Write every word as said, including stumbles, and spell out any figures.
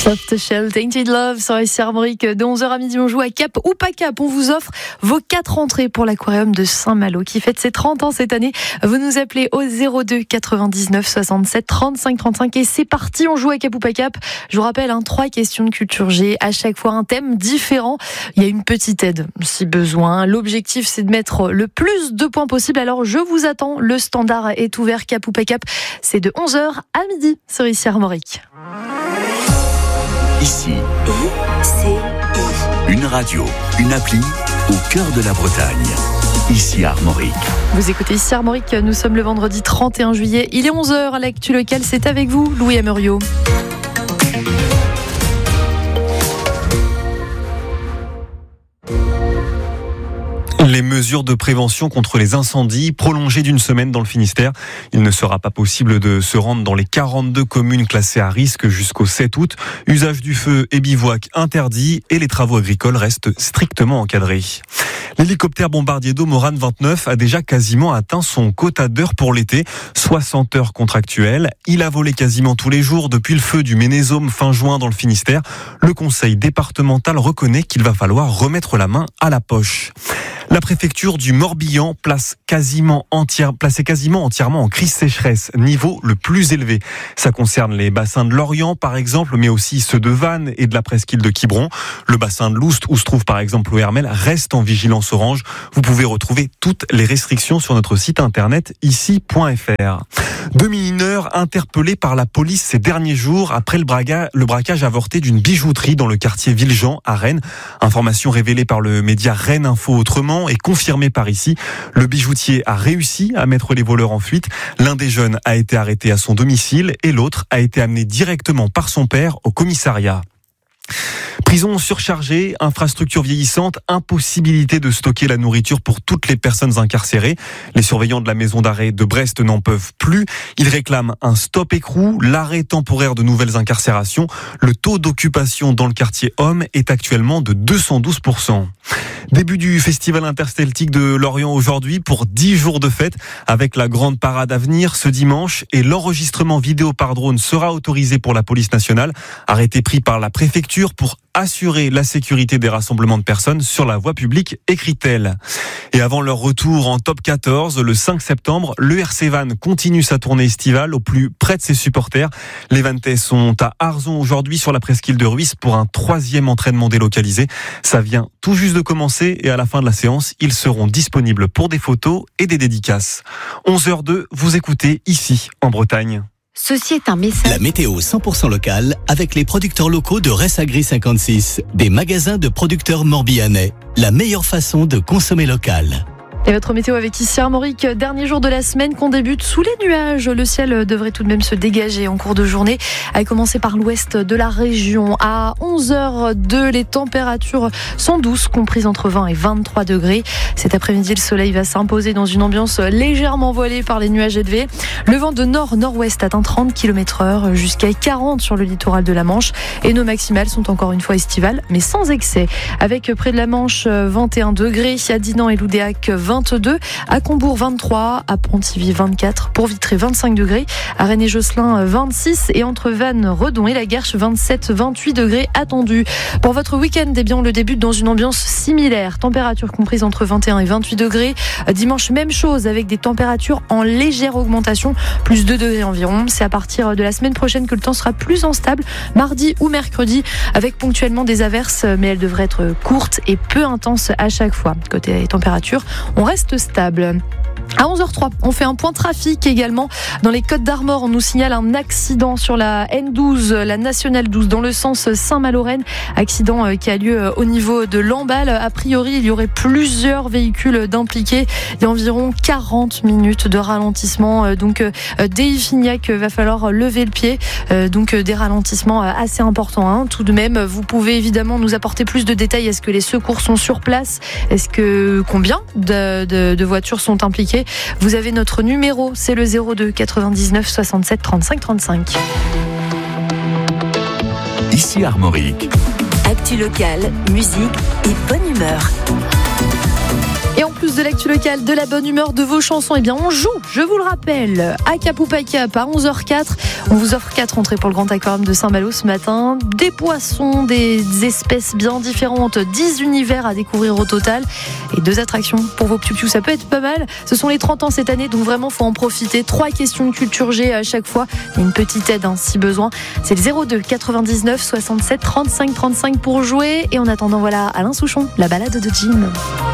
Soft Shell, Tainted Love sur ici Armorique. De onze heures à midi, on joue à Cap ou pas Cap. On vous offre vos quatre entrées pour l'aquarium de Saint-Malo qui fête ses trente ans cette année. Vous nous appelez au zéro deux quatre-vingt-dix-neuf soixante-sept trente-cinq trente-cinq et c'est parti, on joue à Cap ou pas Cap. Je vous rappelle, hein, trois questions de culture G, à chaque fois un thème différent. Il y a une petite aide si besoin. L'objectif, c'est de mettre le plus de points possible. Alors je vous attends, le standard est ouvert. Cap ou pas Cap, c'est de onze heures à midi sur ici Armorique. Ici, c'est une radio, une appli au cœur de la Bretagne. Ici Armorique. Vous écoutez ici Armorique, nous sommes le vendredi trente et un juillet. Il est onze heures à l'actu locale, c'est avec vous, Louis Amuriot. Les mesures de prévention contre les incendies prolongées d'une semaine dans le Finistère. Il ne sera pas possible de se rendre dans les quarante-deux communes classées à risque jusqu'au sept août. Usage du feu et bivouac interdit et les travaux agricoles restent strictement encadrés. L'hélicoptère bombardier d'eau Morane vingt-neuf a déjà quasiment atteint son quota d'heures pour l'été, soixante heures contractuelles. Il a volé quasiment tous les jours depuis le feu du Ménésôme fin juin dans le Finistère. Le conseil départemental reconnaît qu'il va falloir remettre la main à la poche. La préfecture du Morbihan place quasiment entière, placée quasiment entièrement en crise sécheresse, niveau le plus élevé. Ça concerne les bassins de Lorient par exemple, mais aussi ceux de Vannes et de la presqu'île de Quiberon. Le bassin de l'Oust, où se trouve par exemple le Hermel, reste en vigilance orange. Vous pouvez retrouver toutes les restrictions sur notre site internet ici point f r. Deux mineurs interpellés par la police ces derniers jours après le, braga, le braquage avorté d'une bijouterie dans le quartier Villejean à Rennes. Information révélée par le média Rennes Info Autrement et confirmée par ici. Le bijoutier a réussi à mettre les voleurs en fuite. L'un des jeunes a été arrêté à son domicile et l'autre a été amené directement par son père au commissariat. Prison surchargée, infrastructure vieillissante, impossibilité de stocker la nourriture pour toutes les personnes incarcérées. Les surveillants de la maison d'arrêt de Brest n'en peuvent plus. Ils réclament un stop écrou, l'arrêt temporaire de nouvelles incarcérations. Le taux d'occupation dans le quartier Homme est actuellement de deux cent douze pour cent. Début du festival interceltique de Lorient aujourd'hui pour dix jours de fête avec la grande parade à venir ce dimanche et l'enregistrement vidéo par drone sera autorisé pour la police nationale. Arrêté pris par la préfecture pour assurer la sécurité des rassemblements de personnes sur la voie publique, écrit-elle. Et avant leur retour en top quatorze, le cinq septembre, le R C Vannes continue sa tournée estivale au plus près de ses supporters. Les Vanntais sont à Arzon aujourd'hui sur la presqu'île de Ruisse pour un troisième entraînement délocalisé. Ça vient tout juste de commencer et à la fin de la séance, ils seront disponibles pour des photos et des dédicaces. onze heures deux, vous écoutez ici en Bretagne. Ceci est un message. La météo cent pour cent locale avec les producteurs locaux de Ressagri cinquante-six, des magasins de producteurs morbihanais. La meilleure façon de consommer local. Et votre météo avec ici Armorique, dernier jour de la semaine qu'on débute sous les nuages. Le ciel devrait tout de même se dégager en cours de journée, à commencer par l'ouest de la région. À onze heures deux, les températures sont douces, comprises entre vingt et vingt-trois degrés. Cet après-midi, le soleil va s'imposer dans une ambiance légèrement voilée par les nuages élevés. Le vent de nord-nord-ouest atteint trente kilomètres heure jusqu'à quarante sur le littoral de la Manche. Et nos maximales sont encore une fois estivales, mais sans excès. Avec près de la Manche, vingt et un degrés, à Dinan et Loudéac, vingt-deux, à Combourg vingt-trois, à Pontivy vingt-quatre, pour Vitré vingt-cinq degrés, à Rennes et Josselin vingt-six et entre Vannes, Redon et la Guerche vingt-sept vingt-huit degrés attendus. Pour votre week-end, eh bien on le débute dans une ambiance similaire, température comprise entre vingt et un et vingt-huit degrés. Dimanche, même chose avec des températures en légère augmentation, plus deux degrés environ. C'est à partir de la semaine prochaine que le temps sera plus instable, mardi ou mercredi, avec ponctuellement des averses, mais elles devraient être courtes et peu intenses à chaque fois. Côté température, on reste stable. À onze heures trois, on fait un point trafic également. Dans les Côtes-d'Armor, on nous signale un accident sur la N douze, la nationale douze, dans le sens Saint-Malo-Rennes. Accident qui a lieu au niveau de Lamballe. A priori, il y aurait plusieurs véhicules d'impliqués. Il y a environ quarante minutes de ralentissement. Donc, dès Iffignac, va falloir lever le pied. Donc, des ralentissements assez importants, hein. Tout de même, vous pouvez évidemment nous apporter plus de détails. Est-ce que les secours sont sur place? Est-ce que combien de, de, de voitures sont impliquées? Vous avez notre numéro, c'est le zéro deux quatre-vingt-dix-neuf soixante-sept trente-cinq trente-cinq. Ici Armorique. Actu locale, musique et bonne humeur. Et en plus de l'actu locale, de la bonne humeur, de vos chansons, eh bien on joue, je vous le rappelle, à Cap ou pas Cap à onze heures quatre. On vous offre quatre entrées pour le Grand Aquarium de Saint-Malo ce matin. Des poissons, des espèces bien différentes, dix univers à découvrir au total. Et deux attractions pour vos piou-piou, ça peut être pas mal. Ce sont les trente ans cette année, donc vraiment faut en profiter. Trois questions de culture G à chaque fois. Il y a une petite aide hein, si besoin. C'est le zéro deux quatre-vingt-dix-neuf soixante-sept trente-cinq trente-cinq pour jouer. Et en attendant, voilà Alain Souchon, la balade de Jim.